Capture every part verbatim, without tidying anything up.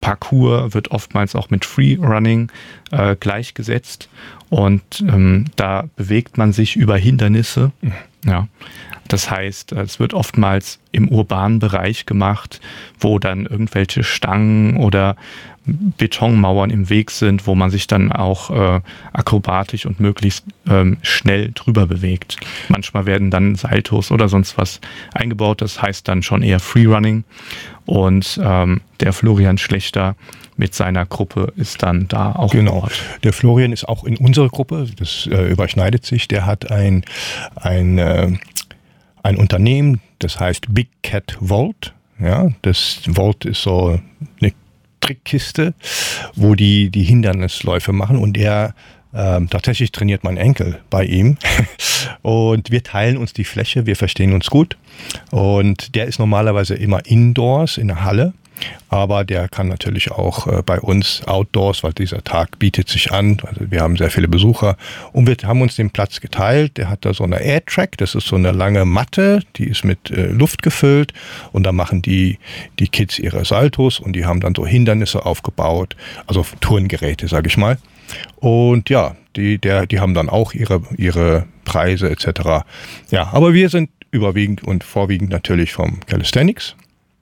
Parkour wird oftmals auch mit Freerunning äh, gleichgesetzt und ähm, da bewegt man sich über Hindernisse. Ja. Das heißt, es wird oftmals im urbanen Bereich gemacht, wo dann irgendwelche Stangen oder Betonmauern im Weg sind, wo man sich dann auch äh, akrobatisch und möglichst ähm, schnell drüber bewegt. Manchmal werden dann Saltos oder sonst was eingebaut, das heißt dann schon eher Freerunning. Und ähm, der Florian Schlechter mit seiner Gruppe ist dann da auch genau. vor Ort. Der Florian ist auch in unserer Gruppe, das äh, überschneidet sich. Der hat ein, ein, äh, ein Unternehmen, das heißt Big Cat Vault. Ja, das Vault ist so eine Trickkiste, wo die die Hindernisläufe machen und er ähm, tatsächlich trainiert mein Enkel bei ihm und wir teilen uns die Fläche, wir verstehen uns gut und der ist normalerweise immer indoors in der Halle, aber der kann natürlich auch äh, bei uns outdoors, weil dieser Tag bietet sich an, also wir haben sehr viele Besucher und wir haben uns den Platz geteilt, der hat da so eine Airtrack, das ist so eine lange Matte, die ist mit äh, Luft gefüllt und da machen die, die Kids ihre Saltos und die haben dann so Hindernisse aufgebaut, also Turngeräte, sage ich mal. Und ja, die, der, die haben dann auch ihre, ihre Preise et cetera. Ja, aber wir sind überwiegend und vorwiegend natürlich vom Calisthenics.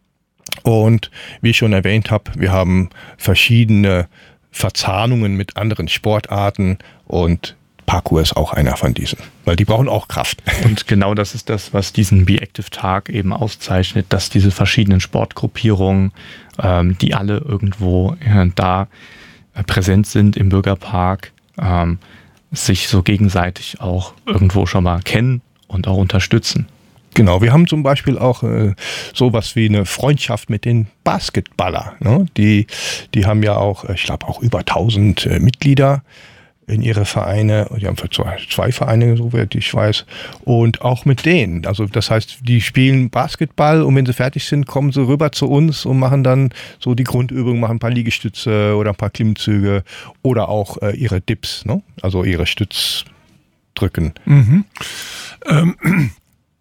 Und wie ich schon erwähnt habe, wir haben verschiedene Verzahnungen mit anderen Sportarten und Parkour ist auch einer von diesen, weil die brauchen auch Kraft. Und genau das ist das, was diesen Be Active Tag eben auszeichnet, dass diese verschiedenen Sportgruppierungen, ähm, die alle irgendwo äh, da äh, präsent sind im Bürgerpark, ähm, sich so gegenseitig auch irgendwo schon mal kennen und auch unterstützen. Genau, wir haben zum Beispiel auch äh, sowas wie eine Freundschaft mit den Basketballer. Ne? Die, die haben ja auch, ich glaube, auch über tausend äh, Mitglieder in ihre Vereine. Die haben für zwei, zwei Vereine, soweit ich weiß. Und auch mit denen. Also das heißt, die spielen Basketball und wenn sie fertig sind, kommen sie rüber zu uns und machen dann so die Grundübung, machen ein paar Liegestütze oder ein paar Klimmzüge oder auch äh, ihre Dips, ne? Also ihre Stützdrücken. Mhm. Ähm.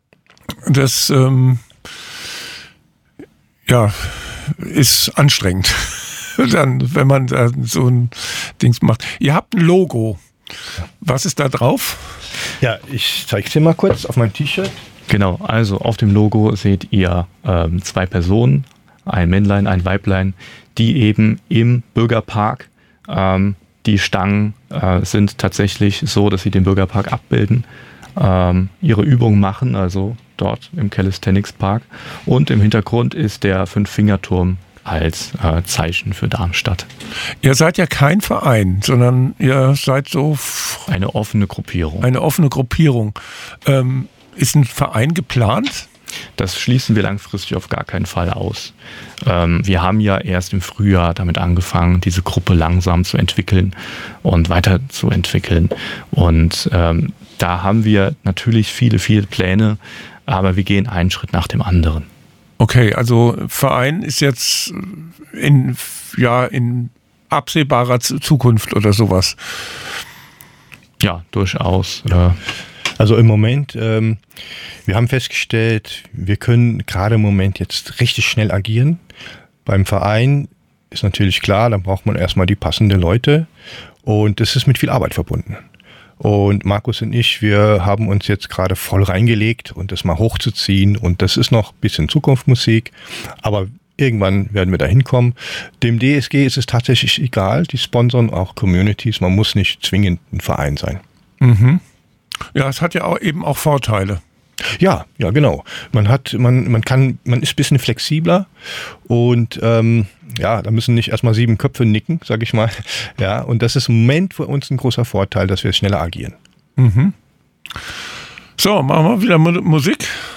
Das ähm, ja, ist anstrengend, dann, wenn man da so ein Dings macht. Ihr habt ein Logo. Was ist da drauf? Ja, ich zeige es dir mal kurz auf meinem T-Shirt. Genau, also auf dem Logo seht ihr ähm, zwei Personen, ein Männlein, ein Weiblein, die eben im Bürgerpark, ähm, die Stangen äh, sind tatsächlich so, dass sie den Bürgerpark abbilden, ähm, ihre Übungen machen, also dort im Calisthenics Park. Und im Hintergrund ist der Fünf-Fingerturm als äh, Zeichen für Darmstadt. Ihr seid ja kein Verein, sondern ihr seid so... F- eine offene Gruppierung. Eine offene Gruppierung. Ähm, ist ein Verein geplant? Das schließen wir langfristig auf gar keinen Fall aus. Ähm, wir haben ja erst im Frühjahr damit angefangen, diese Gruppe langsam zu entwickeln und weiterzuentwickeln. Und ähm, da haben wir natürlich viele, viele Pläne, aber wir gehen einen Schritt nach dem anderen. Okay, also Verein ist jetzt in, ja, in absehbarer Zukunft oder sowas. Ja, durchaus. Ja. Also im Moment, ähm, wir haben festgestellt, wir können gerade im Moment jetzt richtig schnell agieren. Beim Verein ist natürlich klar, dann braucht man erstmal die passenden Leute und das ist mit viel Arbeit verbunden. Und Markus und ich, wir haben uns jetzt gerade voll reingelegt und das mal hochzuziehen. Und das ist noch ein bisschen Zukunftsmusik, aber irgendwann werden wir da hinkommen. Dem D S G ist es tatsächlich egal, die sponsern auch Communities. Man muss nicht zwingend ein Verein sein. Mhm. Ja, es hat ja auch eben auch Vorteile. Ja, ja, genau. Man hat, man, man kann, man ist ein bisschen flexibler und ähm, ja, da müssen nicht erstmal sieben Köpfe nicken, sag ich mal. Ja, und das ist im Moment für uns ein großer Vorteil, dass wir schneller agieren. Mhm. So, machen wir wieder Musik.